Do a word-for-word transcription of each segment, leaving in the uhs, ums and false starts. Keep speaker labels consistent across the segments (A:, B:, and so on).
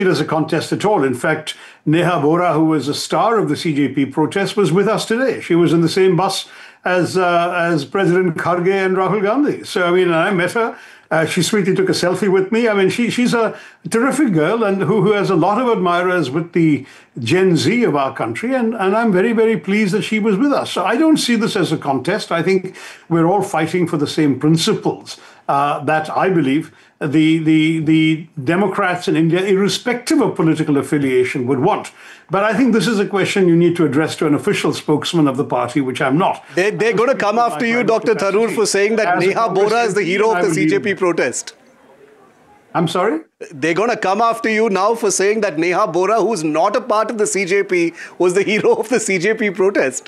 A: it as a contest at all. In fact, Neha Bora, who was a star of the C J P protest, was with us today. She was in the same bus as uh, as President Kharge and Rahul Gandhi. So, I mean, I met her. Uh, she sweetly took a selfie with me. I mean, she she's a terrific girl and who, who has a lot of admirers with the Gen Z of our country. And, and I'm very, very pleased that she was with us. So I don't see this as a contest. I think we're all fighting for the same principles uh, that I believe the, the, the Democrats in India, irrespective of political affiliation, would want. But I think this is a question you need to address to an official spokesman of the party, which I'm not.
B: They, they're going to come after you, Doctor Tharoor, for saying that Neha Bora is the hero of the C J P protest.
A: I'm sorry?
B: They're going to come after you now for saying that Neha Bora, who's not a part of the C J P, was the hero of the C J P protest.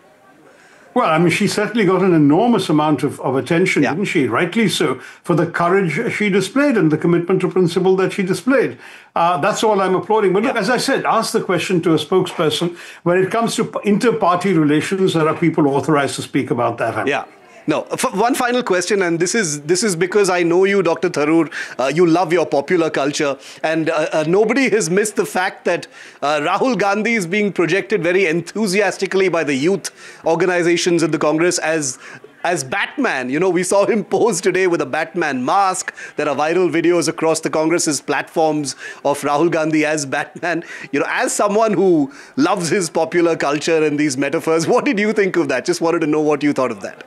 A: Well, I mean, she certainly got an enormous amount of, of attention, yeah. didn't she? Rightly so, for the courage she displayed and the commitment to principle that she displayed. Uh, that's all I'm applauding. But look, yeah. as I said, ask the question to a spokesperson. When it comes to inter-party relations, there are people authorized to speak about that.
B: Yeah. No, one final question, and this is this is because I know you, Doctor Tharoor. Uh, you love your popular culture, and uh, uh, nobody has missed the fact that uh, Rahul Gandhi is being projected very enthusiastically by the youth organizations in the Congress as as Batman. You know, we saw him pose today with a Batman mask. There are viral videos across the Congress's platforms of Rahul Gandhi as Batman. You know, as someone who loves his popular culture and these metaphors, what did you think of that? Just wanted to know what you thought of that.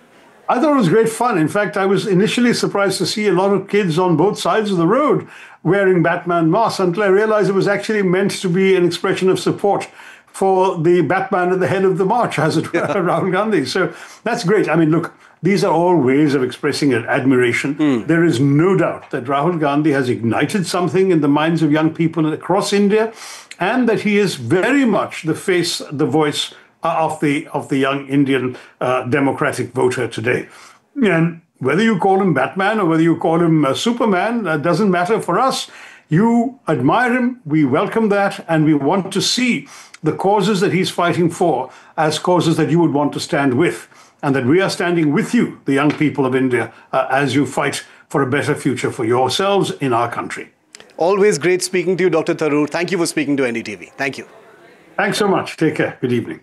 A: I thought it was great fun. In fact, I was initially surprised to see a lot of kids on both sides of the road wearing Batman masks until I realized it was actually meant to be an expression of support for the Batman at the head of the march, as it were, yeah. Rahul Gandhi. So that's great. I mean, look, these are all ways of expressing admiration. Mm. There is no doubt that Rahul Gandhi has ignited something in the minds of young people across India, and that he is very much the face, the voice of the of the young Indian uh, democratic voter today. And whether you call him Batman or whether you call him uh, Superman, that doesn't matter for us. You admire him, we welcome that, and we want to see the causes that he's fighting for as causes that you would want to stand with, and that we are standing with you, the young people of India, uh, as you fight for a better future for yourselves in our country.
B: Always great speaking to you, Doctor Tharoor. Thank you for speaking to N D T V. Thank you.
A: Thanks so much. Take care. Good evening.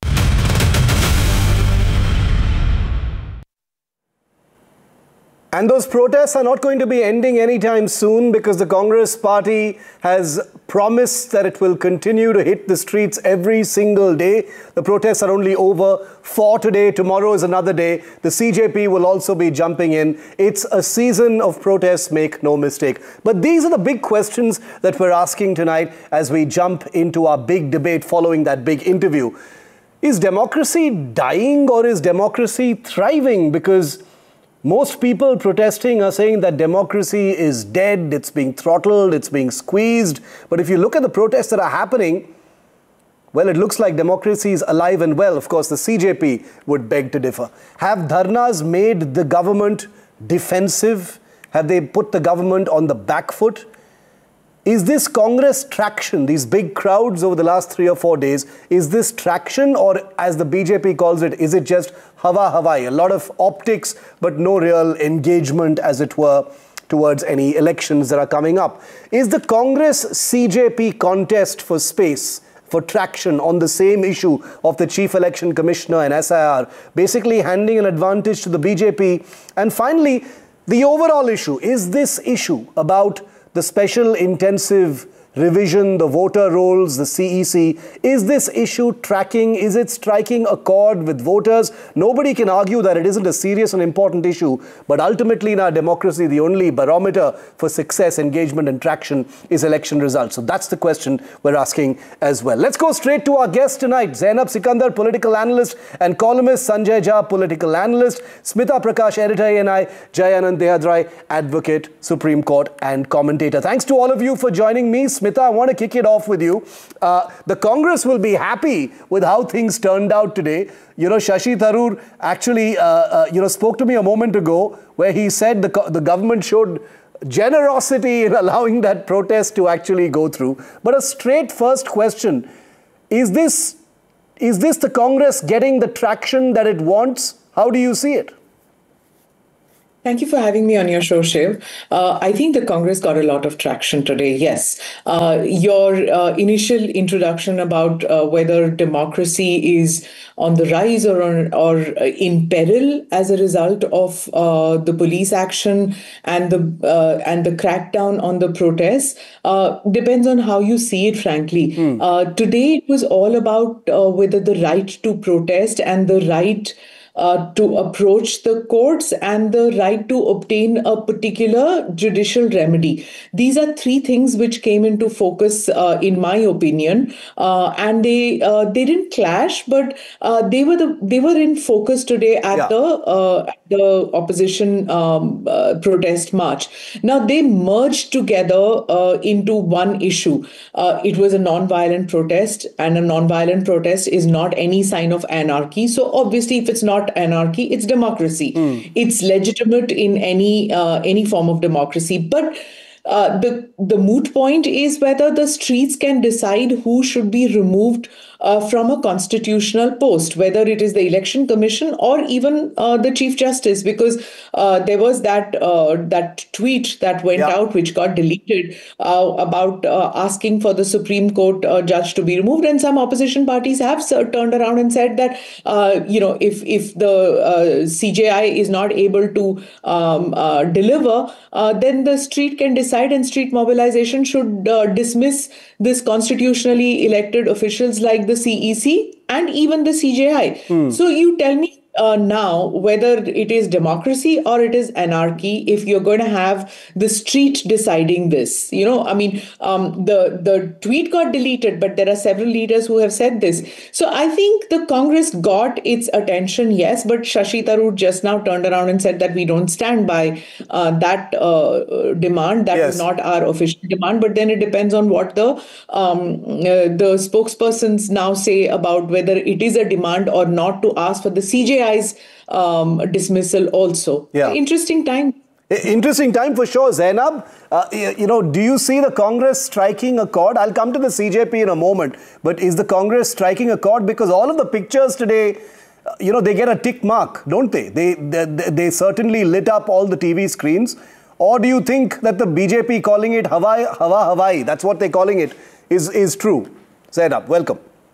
B: And those protests are not going to be ending anytime soon, because the Congress party has promised that it will continue to hit the streets every single day. The protests are only over for today. Tomorrow is another day. The C J P will also be jumping in. It's a season of protests, make no mistake. But these are the big questions that we're asking tonight as we jump into our big debate following that big interview. Is democracy dying or is democracy thriving? Because most people protesting are saying that democracy is dead, it's being throttled, it's being squeezed. But if you look at the protests that are happening, well, it looks like democracy is alive and well. Of course, the C J P would beg to differ. Have dharnas made the government defensive? Have they put the government on the back foot? Is this Congress traction, these big crowds over the last three or four days, is this traction, or as the B J P calls it, is it just hawa hawai, a lot of optics but no real engagement, as it were, towards any elections that are coming up? Is the Congress C J P contest for space, for traction on the same issue of the Chief Election Commissioner and S I R basically handing an advantage to the B J P? And finally, the overall issue, is this issue about the special intensive revision, the voter rolls, the C E C, is this issue tracking? Is it striking a chord with voters? Nobody can argue that it isn't a serious and important issue, but ultimately in our democracy, the only barometer for success, engagement and traction is election results. So that's the question we're asking as well. Let's go straight to our guest tonight. Zainab Sikandar, political analyst, and columnist Sanjay Jha, political analyst, Smita Prakash, editor A N I, Jayanand Dehadrai, advocate, Supreme Court and commentator. Thanks to all of you for joining me. Smita, I want to kick it off with you. Uh, the Congress will be happy with how things turned out today. You know, Shashi Tharoor actually, uh, uh, you know, spoke to me a moment ago where he said the, the government showed generosity in allowing that protest to actually go through. But a straight first question, is this, is this the Congress getting the traction that it wants? How do you see it?
C: Thank you for having me on your show, Shiv. Uh, I think the Congress got a lot of traction today, yes. Uh, your uh, initial introduction about uh, whether democracy is on the rise or, on, or in peril as a result of uh, the police action and the, uh, and the crackdown on the protests uh, depends on how you see it, frankly. Mm. Uh, today, it was all about uh, whether the right to protest and the right Uh, to approach the courts and the right to obtain a particular judicial remedy. These are three things which came into focus, uh, in my opinion, uh, and they uh, they didn't clash, but uh, they were the they were in focus today at yeah. the uh, the opposition um, uh, protest march. Now they merged together uh, into one issue. Uh, it was a non-violent protest, and a non-violent protest is not any sign of anarchy. So obviously, if it's not anarchy, it's democracy. Mm. It's legitimate in any uh, any form of democracy. But uh, the the moot point is whether the streets can decide who should be removed uh, from a constitutional post, whether it is the Election Commission or even uh, the Chief Justice, because uh, there was that uh, that tweet that went yeah. out, which got deleted, uh, about uh, asking for the Supreme Court uh, judge to be removed, and some opposition parties have uh, turned around and said that uh, you know if if the uh, C J I is not able to um, uh, deliver, uh, then the street can decide, and street mobilization should uh, dismiss this constitutionally elected officials like the C E C and even the C J I. Hmm. So you tell me uh, now whether it is democracy or it is anarchy if you're going to have the street deciding this. You know, I mean, um, the, the tweet got deleted, but there are several leaders who have said this. So I think the Congress got its attention, yes, but Shashi Tharoor just now turned around and said that we don't stand by uh, that uh, demand. That yes. is not our official demand, but then it depends on what the um, uh, the spokespersons now say about whether it is a demand or not to ask for the C J I's um, dismissal also. Yeah. Interesting time.
B: Interesting time for sure, Zainab. Uh, you know, do you see the Congress striking a chord? I'll come to the C J P in a moment, but is the Congress striking a chord? Because all of the pictures today, uh, you know, they get a tick mark, don't they? They, they? They certainly lit up all the T V screens. Or do you think that the B J P calling it Hawaii, Hawa Hawaii, that's what they're calling it, is, is true? Zainab, welcome.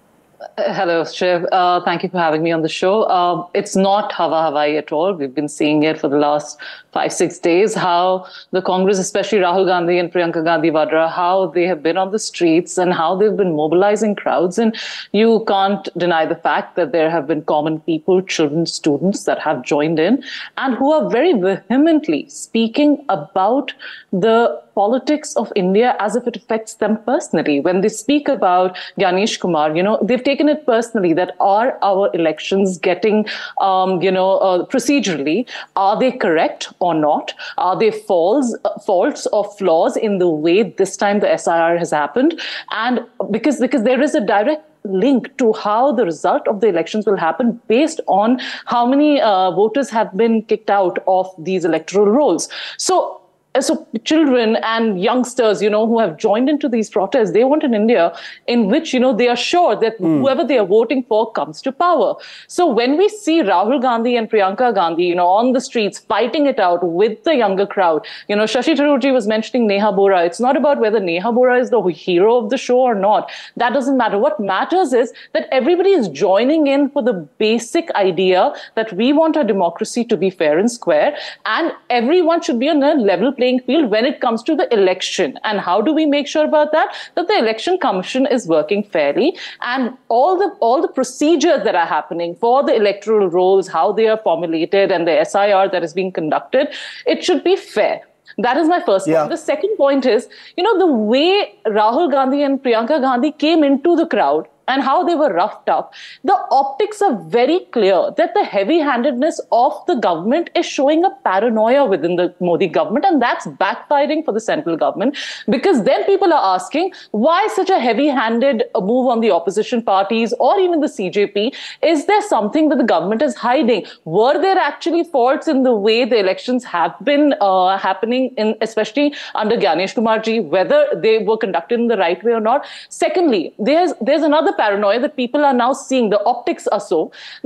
D: Uh, hello, Shiv. Uh, thank you for having me on the show. Uh, it's not Hawa Hawaii at all. We've been seeing it for the last five, six days, how the Congress, especially Rahul Gandhi and Priyanka Gandhi Vadra, how they have been on the streets and how they've been mobilizing crowds. And you can't deny the fact that there have been common people, children, students that have joined in and who are very vehemently speaking about the politics of India as if it affects them personally. When they speak about Ganesh Kumar, you know, they've taken it personally that are our elections getting, um, you know, uh, procedurally, are they correct or not? Are they false, uh, faults or flaws in the way this time the S I R has happened? And because, because there is a direct link to how the result of the elections will happen based on how many uh, voters have been kicked out of these electoral rolls. So, So children and youngsters, you know, who have joined into these protests, they want an India in which, you know, they are sure that mm. whoever they are voting for comes to power. So when we see Rahul Gandhi and Priyanka Gandhi, you know, on the streets fighting it out with the younger crowd, you know, Shashi Tharoor was mentioning Neha Bora. It's not about whether Neha Bora is the hero of the show or not. That doesn't matter. What matters is that everybody is joining in for the basic idea that we want our democracy to be fair and square, and everyone should be on a level playing field when it comes to the election. And how do we make sure about that? That the Election Commission is working fairly, and all the all the procedures that are happening for the electoral rolls, how they are formulated, and the S I R that is being conducted, it should be fair. That is my first yeah. point. The second point is, you know, the way Rahul Gandhi and Priyanka Gandhi came into the crowd and how they were roughed up, the optics are very clear that the heavy-handedness of the government is showing a paranoia within the Modi government, and that's backfiring for the central government, because then people are asking, why such a heavy-handed move on the opposition parties or even the C J P? Is there something that the government is hiding? Were there actually faults in the way the elections have been uh, happening, in, especially under Ganesh Kumar ji, whether they were conducted in the right way or not? Secondly, there's, there's another paranoia that people are now seeing. The optics are so that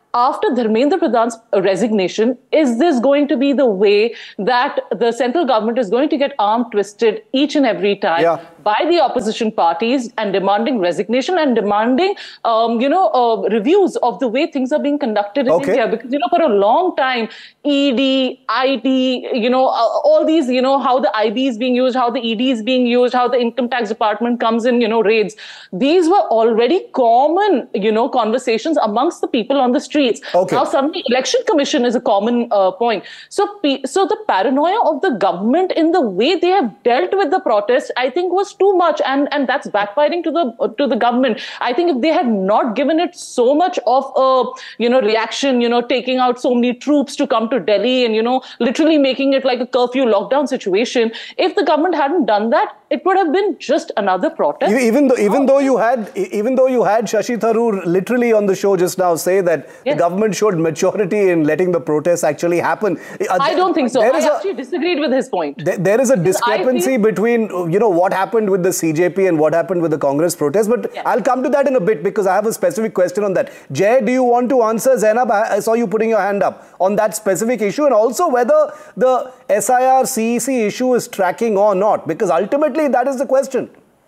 D: after Dharmendra Pradhan's resignation, is this going to be the way that the central government is going to get arm twisted each and every time yeah. by the opposition parties and demanding resignation and demanding, um, you know, uh, reviews of the way things are being conducted in okay. India? Because, you know, for a long time, E D, I T, you know, uh, all these, you know, how the I B is being used, how the E D is being used, how the income tax department comes in, you know, raids. These were already common, you know, conversations amongst the people on the street. Okay. Now suddenly election commission is a common uh, point. So, so the paranoia of the government in the way they have dealt with the protest, I think, was too much, and and that's backfiring to the uh, to the government. I think if they had not given it so much of a you know reaction, you know, taking out so many troops to come to Delhi and you know literally making it like a curfew lockdown situation, if the government hadn't done that, it would have been just another protest.
B: Even though even though you had even though you had Shashi Tharoor literally on the show just now say that. Yes. The government showed maturity in letting the protests actually happen.
D: I don't think so. I actually a, disagreed with his point.
B: There, there is a discrepancy feel, between, you know, what happened with the C J P and what happened with the Congress protests. But yes. I'll come to that in a bit because I have a specific question on that. Jay, do you want to answer? Zainab, I, I saw you putting your hand up on that specific issue, and also whether the S I R C E C issue is tracking or not, because ultimately that is the question.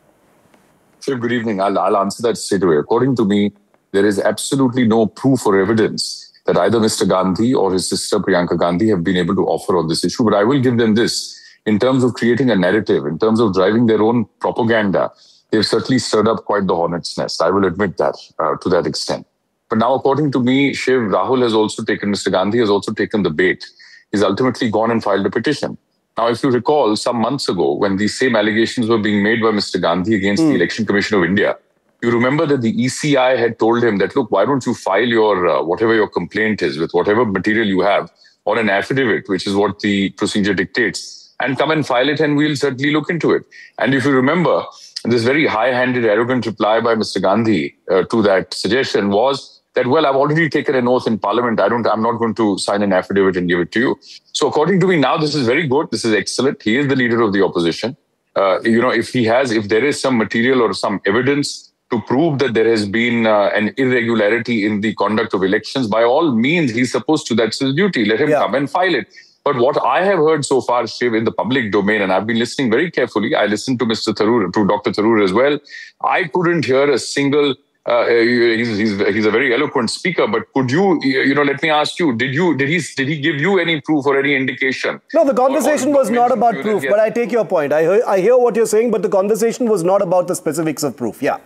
E: Sir, good evening. I'll, I'll answer that straight away. According to me, there is absolutely no proof or evidence that either Mister Gandhi or his sister Priyanka Gandhi have been able to offer on this issue. But I will give them this. In terms of creating a narrative, in terms of driving their own propaganda, they've certainly stirred up quite the hornet's nest. I will admit that uh, to that extent. But now, according to me, Shiv, Rahul has also taken, Mister Gandhi has also taken the bait. He's ultimately gone and filed a petition. Now, if you recall, some months ago, when these same allegations were being made by Mister Gandhi against mm. the Election Commission of India, you remember that the E C I had told him that, look, why don't you file your, uh, whatever your complaint is, with whatever material you have, on an affidavit, which is what the procedure dictates, and come and file it and we'll certainly look into it. And if you remember, this very high-handed, arrogant reply by Mister Gandhi uh, to that suggestion was that, well, I've already taken an oath in Parliament. I don't, I'm not going to sign an affidavit and give it to you. So according to me, now this is very good. This is excellent. He is the leader of the opposition. Uh, you know, if he has, if there is some material or some evidence to prove that there has been uh, an irregularity in the conduct of elections, by all means, he's supposed to. That's his duty. Let him yeah. come and file it. But what I have heard so far, Shiv, in the public domain, and I've been listening very carefully, I listened to Mister Tharoor, to Doctor Tharoor as well. I couldn't hear a single, uh, he's, he's, he's a very eloquent speaker, but could you, you know, let me ask you, did you, did he, did he give you any proof or any indication?
B: No, the conversation or, or was not about proof, but I take your point. I hear, I hear what you're saying, but the conversation was not about the specifics of proof. Yeah.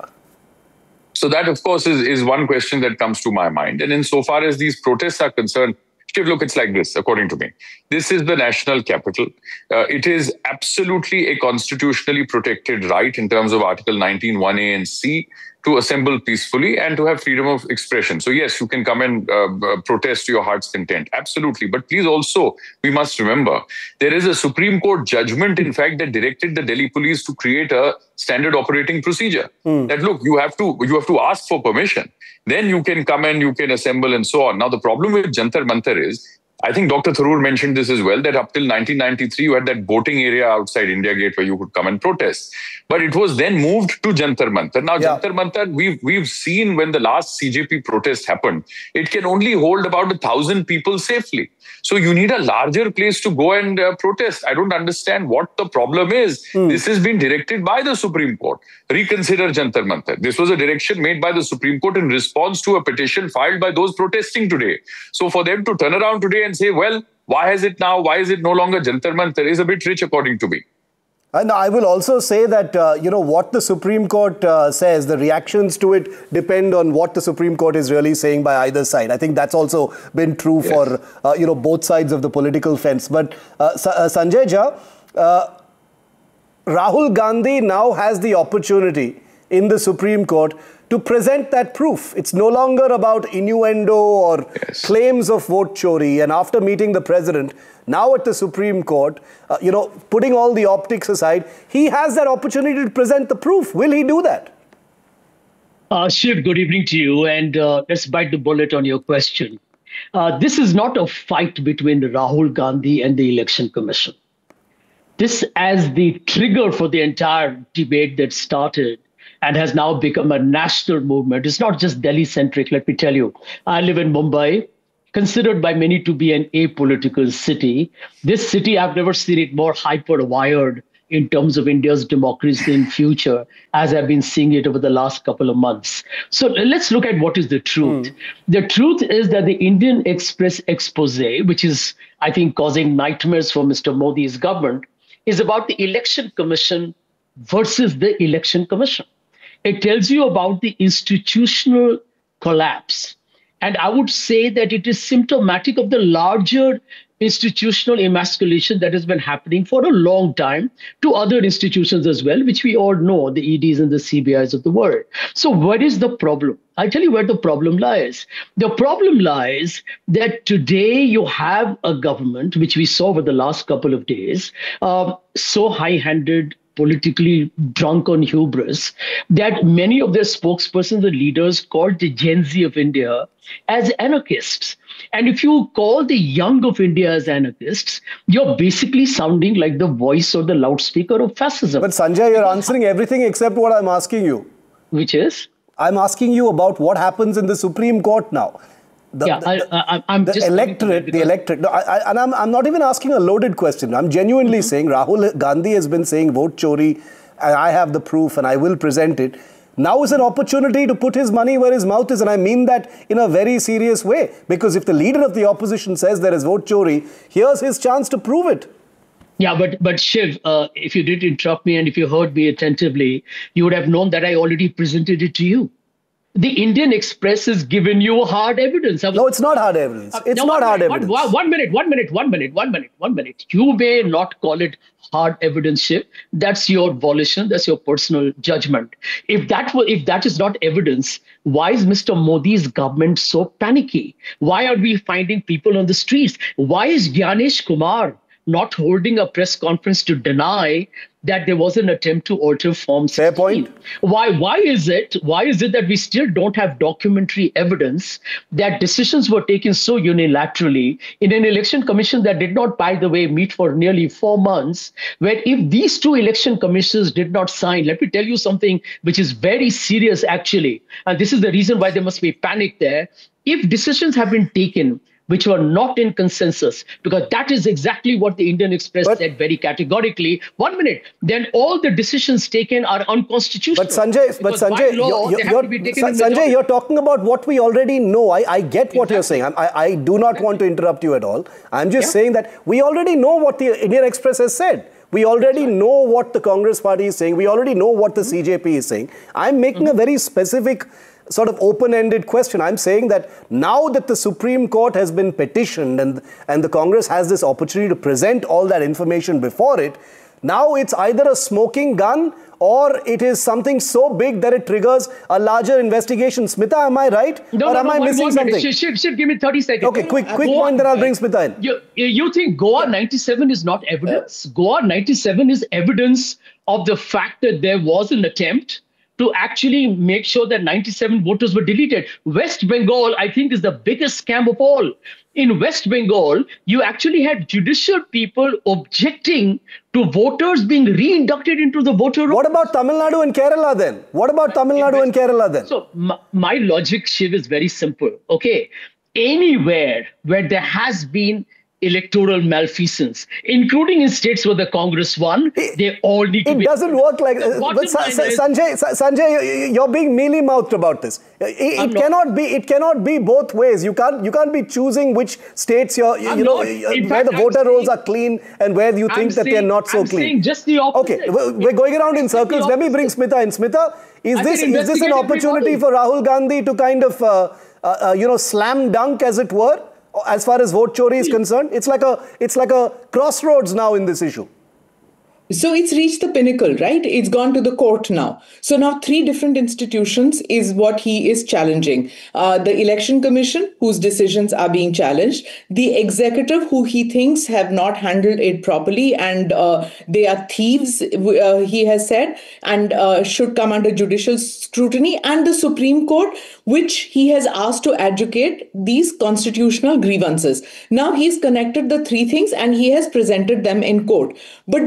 E: So that, of course, is, is one question that comes to my mind. And insofar as these protests are concerned, Shiv, look, it's like this, according to me. This is the national capital. Uh, it is absolutely a constitutionally protected right in terms of Article nineteen one A and C to assemble peacefully and to have freedom of expression. So yes, you can come and uh, protest to your heart's content. Absolutely. But please also, we must remember, there is a Supreme Court judgment, in fact, that directed the Delhi police to create a standard operating procedure. Mm. That, look, you have to you have to ask for permission. Then you can come and you can assemble and so on. Now, the problem with Jantar Mantar is, I think Doctor Tharoor mentioned this as well, that up till nineteen ninety-three, you had that voting area outside India Gate where you could come and protest. But it was then moved to Jantar Mantar. Now, yeah. Jantar Mantar, we've, we've seen when the last C J P protest happened, it can only hold about a thousand people safely. So you need a larger place to go and uh, protest. I don't understand what the problem is. Mm. This has been directed by the Supreme Court. Reconsider Jantar Mantar. This was a direction made by the Supreme Court in response to a petition filed by those protesting today. So for them to turn around today and say, well, why is it now? Why is it no longer Jantar Mantar? Is a bit rich, according to me.
B: And I will also say that, uh, you know, what the Supreme Court uh, says, the reactions to it depend on what the Supreme Court is really saying by either side. I think that's also been true yes. for, uh, you know, both sides of the political fence. But uh, Sa uh, Sanjay Jha, uh, Rahul Gandhi now has the opportunity in the Supreme Court to present that proof. It's no longer about innuendo or yes. claims of vote chori. And after meeting the president, now at the Supreme Court, uh, you know, putting all the optics aside, he has that opportunity to present the proof. Will he do that?
F: Uh, Shiv, good evening to you. And uh, let's bite the bullet on your question. Uh, this is not a fight between Rahul Gandhi and the Election Commission. This, as the trigger for the entire debate that started, and has now become a national movement. It's not just Delhi-centric, let me tell you. I live in Mumbai, considered by many to be an apolitical city. This city, I've never seen it more hyper-wired in terms of India's democracy in future, as I've been seeing it over the last couple of months. So let's look at what is the truth. Mm. The truth is that the Indian Express expose, which is, I think, causing nightmares for Mister Modi's government, is about the Election Commission versus the Election Commission. It tells you about the institutional collapse. And I would say that it is symptomatic of the larger institutional emasculation that has been happening for a long time to other institutions as well, which we all know, the E Ds and the C B Is of the world. So what is the problem? I'll tell you where the problem lies. The problem lies that today you have a government, which we saw over the last couple of days, uh, so high-handed, politically drunk on hubris, that many of their spokespersons and leaders called the Gen Z of India as anarchists. And if you call the young of India as anarchists, you're basically sounding like the voice or the loudspeaker of fascism.
B: But Sanjay, you're answering everything except what I'm asking you.
F: Which is?
B: I'm asking you about what happens in the Supreme Court now. The,
F: yeah,
B: the,
F: I, I, I'm
B: the
F: just
B: electorate, the electorate. No, I, I, and I'm, I'm not even asking a loaded question. I'm genuinely mm-hmm. saying Rahul Gandhi has been saying vote chori, and I have the proof and I will present it. Now is an opportunity to put his money where his mouth is, and I mean that in a very serious way. Because if the leader of the opposition says there is vote chori, here's his chance to prove it.
F: Yeah, but but Shiv, uh, if you did interrupt me and if you heard me attentively, you would have known that I already presented it to you. The Indian Express has given you hard evidence. Was,
B: no, it's not hard evidence. It's
F: uh,
B: not hard
F: minute,
B: evidence.
F: One, one minute, one minute, one minute, one minute, one minute. You may not call it hard evidence, Shiv. That's your volition. That's your personal judgment. If that were, if that is not evidence, why is Mister Modi's government so panicky? Why are we finding people on the streets? Why is Gyanesh Kumar not holding a press conference to deny that there was an attempt to alter Form sixteen?
B: Fair point.
F: Why, why is it, why is it that we still don't have documentary evidence that decisions were taken so unilaterally in an election commission that did not, by the way, meet for nearly four months, where if these two election commissioners did not sign, let me tell you something which is very serious actually, and this is the reason why there must be panic there. If decisions have been taken which were not in consensus, because that is exactly what the Indian Express but, said very categorically. One minute, then all the decisions taken are unconstitutional.
B: But Sanjay, but Sanjay,
F: law,
B: you're, you're, you're, Sanjay, you're talking about what we already know. I, I get what exactly. you're saying. I, I do not exactly. want to interrupt you at all. I'm just yeah. saying that we already know what the Indian Express has said. We already know what the Congress party is saying. We already know what the mm-hmm. C J P is saying. I'm making mm-hmm. a very specific sort of open-ended question. I'm saying that now that the Supreme Court has been petitioned and, and the Congress has this opportunity to present all that information before it, now it's either a smoking gun or it is something so big that it triggers a larger investigation. Smita, am I right?
F: No,
B: or
F: no,
B: am
F: no,
B: I
F: one,
B: missing
F: one
B: something?
F: Shiv, Shiv, Shiv, give me thirty seconds.
B: Okay, quick, quick
F: Goa,
B: point, then I'll bring Smita in.
F: You, you think Goa ninety-seven is not evidence? Goa ninety-seven is evidence of the fact that there was an attempt to actually make sure that ninety-seven voters were deleted. West Bengal, I think, is the biggest scam of all. In West Bengal, you actually had judicial people objecting to voters being re-inducted into the voter roll.
B: What about Tamil Nadu and Kerala then? What about Tamil Nadu and Kerala then?
F: So my, my logic, Shiv, is very simple. Okay, anywhere where there has been electoral malfeasance, including in states where the Congress won, they all need to
B: it
F: be...
B: It doesn't work like... Uh, but Sa Sa Sanjay, Sa Sanjay, you're being mealy-mouthed about this. It, it cannot be. It cannot be both ways. You can't. You can't be choosing which states you're, you, you know, where fact, the voter I'm rolls saying, are clean and where you think I'm that saying, they're not so
F: I'm
B: clean.
F: Saying just the opposite.
B: Okay, we're going around in circles. Let me bring Smita in. Smita, is I this is this an opportunity everybody. for Rahul Gandhi to kind of uh, uh, uh, you know slam dunk, as it were? As far as vote chori is concerned, it's like a it's like a crossroads now in this issue.
C: So it's reached the pinnacle, right? It's gone to the court now. So now three different institutions is what he is challenging. Uh, the Election Commission, whose decisions are being challenged. The executive, who he thinks have not handled it properly and uh, they are thieves, uh, he has said, and uh, should come under judicial scrutiny. And the Supreme Court, which he has asked to adjudicate these constitutional grievances. Now he's connected the three things and he has presented them in court. But the test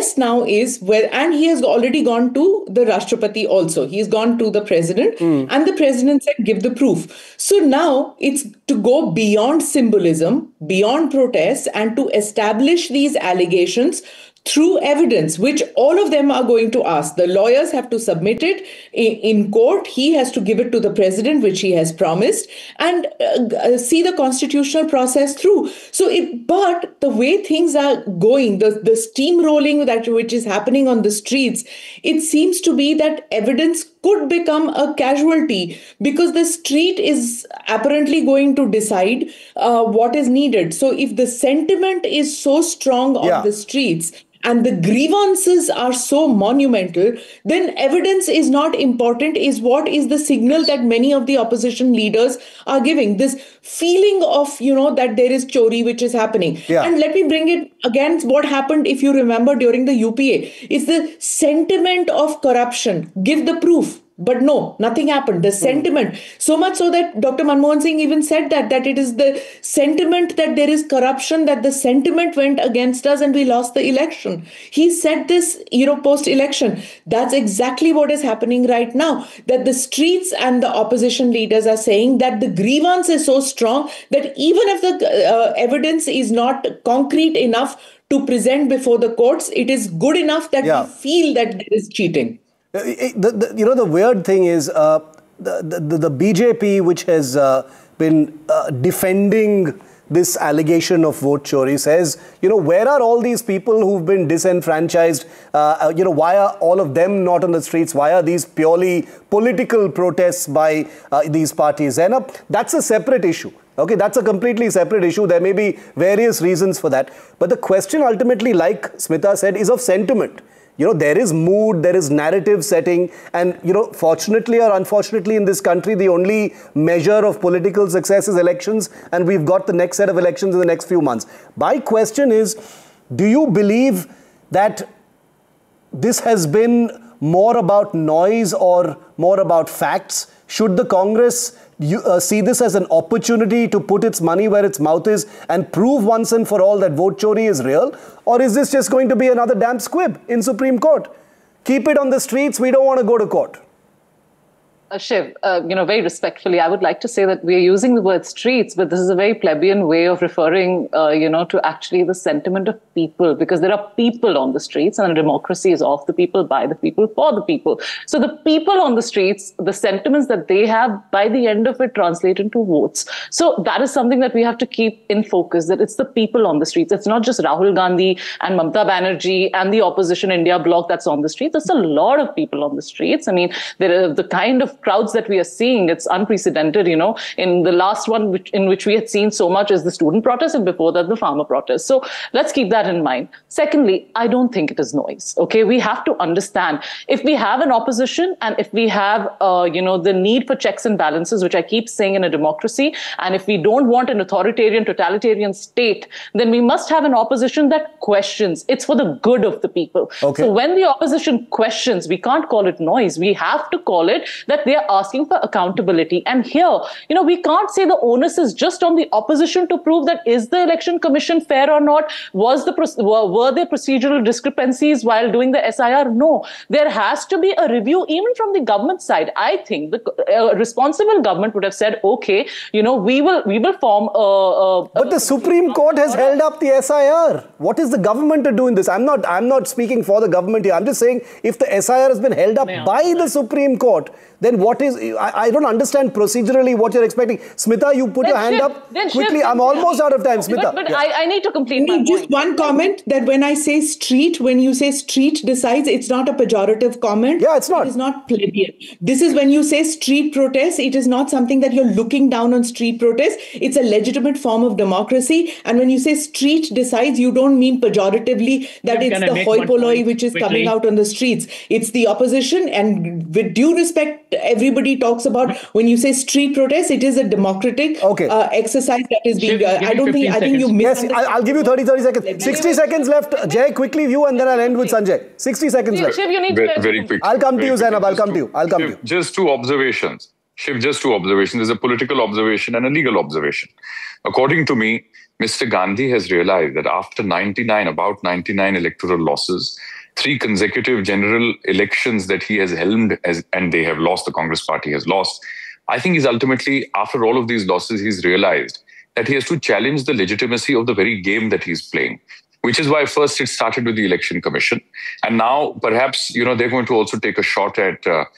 C: test now is where, and he has already gone to the Rashtrapati also. He's gone to the president, mm. and the president said, give the proof. So now it's to go beyond symbolism, beyond protests, and to establish these allegations through evidence, which all of them are going to ask. The lawyers have to submit it in court. He has to give it to the president, which he has promised, and uh, see the constitutional process through. So, it, but the way things are going, the, the steamrolling that which is happening on the streets, it seems to be that evidence could become a casualty because the street is apparently going to decide uh, what is needed. So if the sentiment is so strong on yeah. the streets, and the grievances are so monumental, then evidence is not important, is what is the signal that many of the opposition leaders are giving. This feeling of, you know, that there is chori which is happening. Yeah. And let me bring it again, what happened, if you remember, during the U P A, is the sentiment of corruption. Give the proof. But no, nothing happened. The sentiment, mm. so much so that Doctor Manmohan Singh even said that, that it is the sentiment that there is corruption, that the sentiment went against us and we lost the election. He said this, you know, post-election. That's exactly what is happening right now, that the streets and the opposition leaders are saying that the grievance is so strong that even if the uh, evidence is not concrete enough to present before the courts, it is good enough that yeah. we feel that there is cheating.
B: The, the, you know, the weird thing is uh, the, the, the B J P, which has uh, been uh, defending this allegation of vote chori, says, you know, where are all these people who've been disenfranchised? Uh, you know, why are all of them not on the streets? Why are these purely political protests by uh, these parties? And uh, that's a separate issue. Okay, that's a completely separate issue. There may be various reasons for that. But the question ultimately, like Smita said, is of sentiment. You know, there is mood, there is narrative setting, and, you know, fortunately or unfortunately in this country, the only measure of political success is elections, and we've got the next set of elections in the next few months. My question is, do you believe that this has been more about noise or more about facts? Should the Congress you, uh, see this as an opportunity to put its money where its mouth is and prove once and for all that vote chori is real? Or is this just going to be another damn squib in Supreme Court? Keep it on the streets. We don't want to go to court.
D: Uh, Shiv, uh, you know, very respectfully, I would like to say that we are using the word streets, but this is a very plebeian way of referring, uh, you know, to actually the sentiment of people, because there are people on the streets and democracy is of the people, by the people, for the people. So the people on the streets, the sentiments that they have, by the end of it, translate into votes. So that is something that we have to keep in focus, that it's the people on the streets. It's not just Rahul Gandhi and Mamata Banerjee and the opposition India bloc that's on the streets. It's a lot of people on the streets. I mean, there are the kind of crowds that we are seeing, it's unprecedented, you know. In the last one which, in which we had seen so much is the student protest, and before that the farmer protest. So let's keep that in mind. Secondly, I don't think it is noise. Okay, we have to understand, if we have an opposition and if we have, uh, you know, the need for checks and balances, which I keep saying in a democracy, and if we don't want an authoritarian, totalitarian state, then we must have an opposition that questions. It's for the good of the people. Okay. So when the opposition questions, we can't call it noise. We have to call it that they are asking for accountability. And here, you know, we can't say the onus is just on the opposition to prove that is the election commission fair or not? Was the were there procedural discrepancies while doing the S I R? No. There has to be a review even from the government side. I think the uh, responsible government would have said, okay, you know, we will we will form a, a
B: But the Supreme Court has held up the S I R. What is the government to do in this? I'm not I'm not speaking for the government here. I'm just saying, if the S I R has been held up by the Supreme Court, then what is, I, I don't understand procedurally what you're expecting. Smita, you put
D: then
B: your hand
D: shift,
B: up quickly.
D: Shift,
B: I'm almost out of time, Smita.
D: But, but
B: yeah.
D: I, I need to complete my
C: Just
D: point.
C: one comment, that when I say street, when you say street decides, it's not a pejorative comment.
B: Yeah, it's not.
C: It is not plebeian. This is when you say street protest, it is not something that you're looking down on street protest. It's a legitimate form of democracy. And when you say street decides, you don't mean pejoratively that
F: Can
C: it's
F: I
C: the hoi polloi which is
F: quickly?
C: coming out on the streets. It's the opposition. And with due respect, everybody talks about, when you say street protest, it is a democratic
B: okay.
C: uh, exercise that is being, uh, I don't think, I think you
B: Yes, I'll give you thirty, thirty seconds. sixty seconds left. Jay, quickly view, and then I'll end with Sanjay. sixty seconds left.
D: Shiv, you need
E: very,
D: to
E: very quick.
B: I'll come to you, Zainab. I'll come to you. I'll come
E: Shiv,
B: to you.
E: Just two observations. Shiv, just two observations. There's a political observation and a legal observation. According to me, Mister Gandhi has realized that after ninety-nine, about ninety-nine electoral losses, three consecutive general elections that he has helmed, as, and they have lost, the Congress party has lost. I think he's ultimately, after all of these losses, he's realized that he has to challenge the legitimacy of the very game that he's playing, which is why first it started with the Election Commission. And now perhaps, you know, they're going to also take a shot at uh,